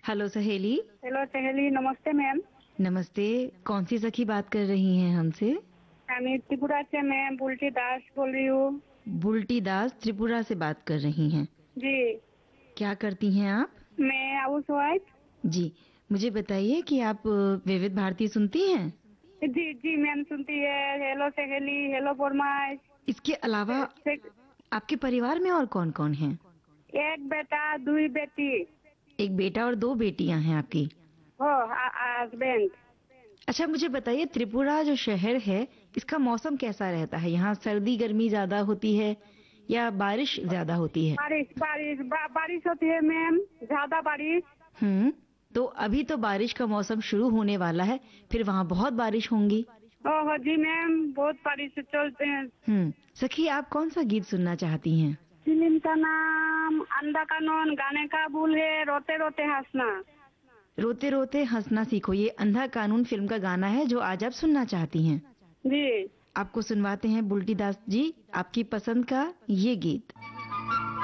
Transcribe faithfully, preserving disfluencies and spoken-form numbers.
Hello सहेली। Hello सहेली, नमस्ते मैम। नमस्ते। कौन सी सखी बात कर रही हैं हमसे? मैं त्रिपुरा से मैं बुल्टी दास बोल रही हूँ। बुल्टी दास त्रिपुरा से बात कर रही हैं? जी। क्या करती हैं आप? मैं हाउस वाइफ। जी, मुझे बताइए कि आप विविध भारती सुनती हैं? जी जी मैम, सुनती है। हेलो सहेली, हेलो फरमाइश। इसके अलावा आपके परिवार में और कौन कौन हैं? एक बेटा, दुई बेटी। एक बेटा और दो बेटियां हैं आपकी? हो हस्बैंड। अच्छा, मुझे बताइए त्रिपुरा जो शहर है इसका मौसम कैसा रहता है? यहाँ सर्दी गर्मी ज्यादा होती है या बारिश ज्यादा होती है? बारिश बारिश बा, बारिश होती है मैम, ज्यादा बारिश। हम्म तो अभी तो बारिश का मौसम शुरू होने वाला है, फिर वहाँ बहुत बारिश होंगी। ओह जी मैम, बहुत बारिश चलते हैं। हम्म सखी, आप कौन सा गीत सुनना चाहती हैं? फिल्म का नाम अंधा कानून, गाने का बोल है रोते रोते हंसना। रोते रोते हंसना सीखो, ये अंधा कानून फिल्म का गाना है जो आज आप सुनना चाहती हैं। जी। आपको सुनवाते हैं बुल्टी दास जी आपकी पसंद का ये गीत।